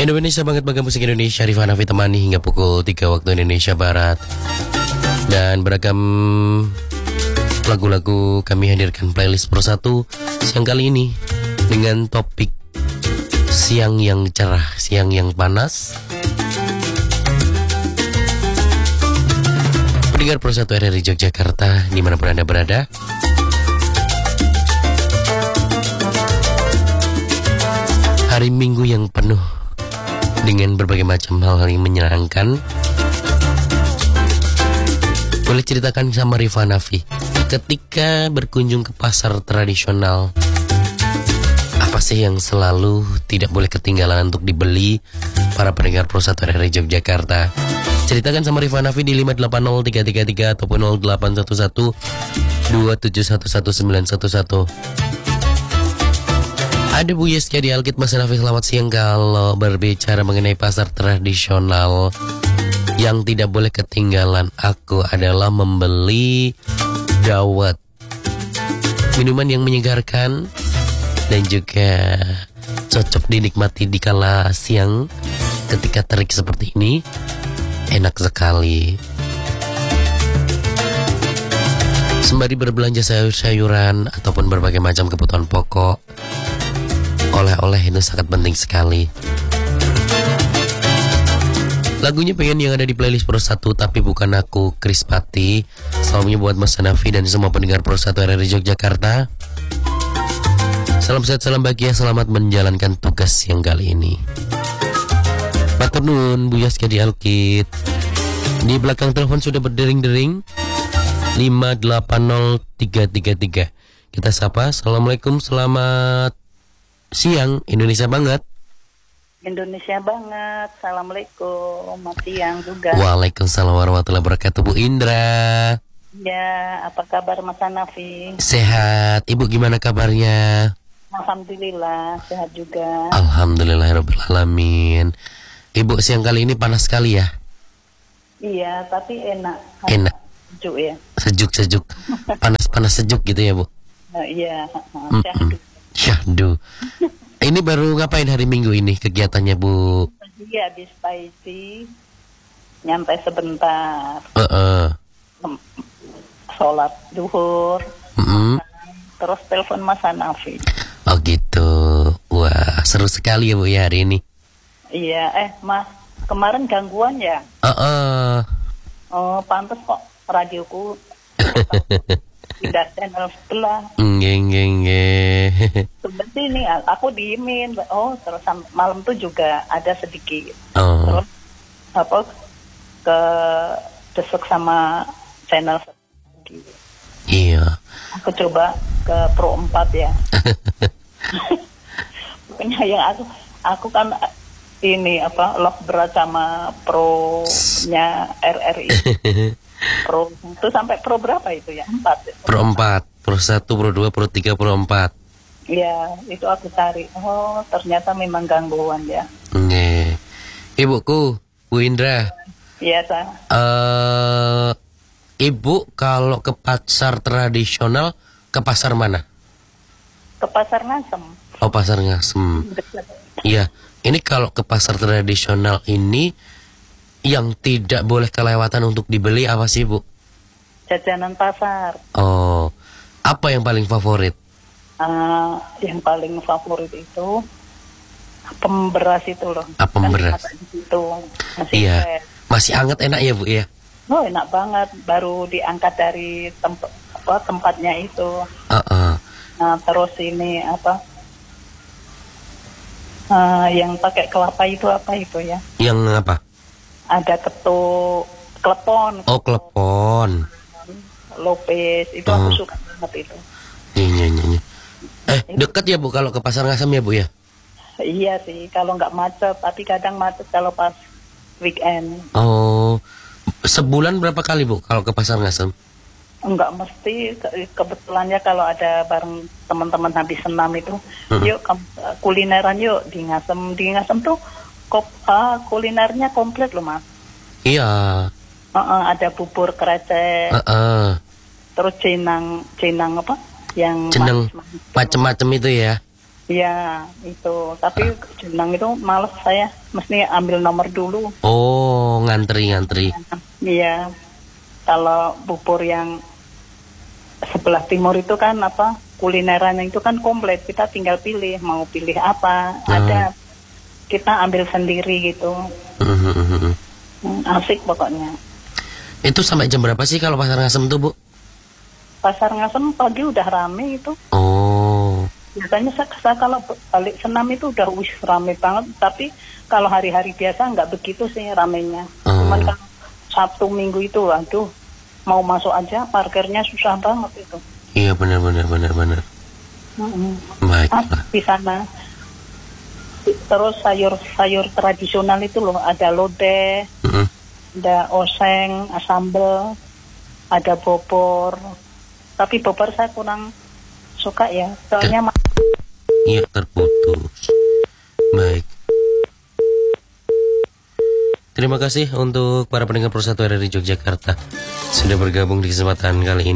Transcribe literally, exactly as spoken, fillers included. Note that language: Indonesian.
Indonesia banget bangga musik Indonesia. Rifana Fi temani hingga pukul tiga waktu Indonesia Barat. Dan beragam lagu-lagu kami hadirkan playlist persatu siang kali ini dengan topik siang yang cerah, siang yang panas. Pendengar persatu R R I Yogyakarta dimanapun Anda berada, hari Minggu yang penuh dengan berbagai macam hal-hal yang menyenangkan. Boleh ceritakan sama Rifana Fi, ketika berkunjung ke pasar tradisional, apa sih yang selalu tidak boleh ketinggalan untuk dibeli para pendengar persatu R R I Yogyakarta? Ceritakan sama Rifana Fi di lima delapan nol tiga tiga tiga ataupun nol delapan satu satu dua tujuh satu satu sembilan satu satu. Ada Bu Yeska di Alkit, Mas Nafi, selamat siang. Kalau berbicara mengenai pasar tradisional, yang tidak boleh ketinggalan aku adalah membeli dawet, minuman yang menyegarkan dan juga cocok dinikmati di kala siang ketika terik seperti ini. Enak sekali. Sembari berbelanja sayur-sayuran ataupun berbagai macam kebutuhan pokok, oleh-oleh itu sangat penting sekali. Lagunya pengen yang ada di playlist persatu, tapi bukan aku, Krispati. Salamnya buat Mas Nafi dan semua pendengar persatu R R I Yogyakarta. Salam sehat, salam bahagia, selamat menjalankan tugas yang kali ini. Matur nuwun Bu Yaska di Alkit. Di belakang telepon sudah berdering-dering lima delapan nol tiga tiga tiga. Kita sapa. Assalamualaikum, selamat siang Indonesia banget. Indonesia banget. Assalamualaikum. Mas siang juga. Waalaikumsalam warahmatullahi wabarakatuh. Bu Indra. Ya, apa kabar Mas Nafi? Sehat. Ibu gimana kabarnya? Alhamdulillah, sehat juga. Alhamdulillahirabbil alamin. Ibu siang kali ini panas sekali ya? Iya, tapi enak. Enak. Sejuk ya. Sejuk-sejuk. Panas-panas sejuk gitu ya, Bu? Nah, iya, syahdu. Syahdu. Ini baru ngapain hari Minggu ini kegiatannya, Bu? Iya, habis spicy, nyampe sebentar. Uh-uh. Sholat duhur. Mm-hmm. Terus telepon Mas Nafi. Oh gitu. Wah, seru sekali ya Bu ya hari ini. Iya, eh Mas, kemarin gangguan ya? Uh-uh. Oh, pantas kok radioku tidak channel sebelah. Nggih, nggih, nggih. Seperti ini aku diemin. Oh, terus malam tuh juga ada sedikit. Oh. Terus apa ke desek sama channel lagi. Iya. Aku coba ke Pro empat ya. Pokoknya yang aku aku kan ini apa love berat sama Pro-nya R R I. Pro itu sampai Pro berapa itu ya? Empat. Ya? Pro empat, Pro satu, Pro dua, Pro tiga, Pro empat. Iya, itu aku cari. Oh, ternyata memang gangguan ya. Nih, Ibuku, Bu Indra. Iya, Sa. Uh, Ibu kalau ke pasar tradisional, ke pasar mana? Ke pasar Ngasem. Oh, pasar Ngasem. Iya, ini kalau ke pasar tradisional ini yang tidak boleh kelewatan untuk dibeli apa sih, Bu? Jajanan pasar. Oh, apa yang paling favorit? Uh, yang paling favorit itu apem beras itu loh. Apem beras. Itu masih iya. Fresh. Masih hangat, enak ya Bu ya? Oh, enak banget. Baru diangkat dari tempat apa tempatnya itu. Uh-uh. Nah, terus ini apa? Uh, yang pakai kelapa itu apa itu ya? Yang apa? Ada ketuk klepon. Oh, klepon. Lopez itu uh. aku suka banget itu. Iya, iya, iya. Eh, dekat ya Bu kalau ke pasar Ngasem ya Bu ya? Iya sih, kalau nggak macet, tapi kadang macet kalau pas weekend. Oh, sebulan berapa kali Bu kalau ke pasar Ngasem? Enggak mesti, ke- kebetulannya kalau ada bareng teman-teman habis senam itu, hmm. yuk ke- kulineran yuk di Ngasem. Di Ngasem tuh kop, ah, kulinernya komplit loh Mas. Iya. Uh-uh, ada bubur krecek, Uh-uh. terus jenang, jenang apa? Yang Jenang manis-manis. macem-macem itu ya? Iya, itu. Tapi jenang itu males saya. Mesti ambil nomor dulu. Oh, ngantri-ngantri. Iya. Kalau bubur yang sebelah timur itu kan apa? Kulinerannya itu kan komplit. Kita tinggal pilih mau pilih apa. Hmm. Ada kita ambil sendiri gitu. Hmm. Asik pokoknya. Itu sampai jam berapa sih kalau pasar Ngasem tuh, Bu? Pasar Ngasem pagi udah rame itu. Oh. Biasanya saya, saya kalau balik senam itu udah wis rame banget. Tapi kalau hari-hari biasa nggak begitu sih ramenya. Oh. Cuman kalau Sabtu Minggu itu, aduh, mau masuk aja parkirnya susah banget itu. Iya benar-benar benar-benar. Mm-hmm. Baiklah. Di sana. Terus sayur-sayur tradisional itu loh, ada lodeh, Mm-hmm. ada oseng, sambal, ada bobor. Tapi bobor saya kurang suka ya, soalnya ma- Iya terputus. Baik. Terima kasih untuk para pendengar Persatu R R I Yogyakarta sudah bergabung di kesempatan kali ini.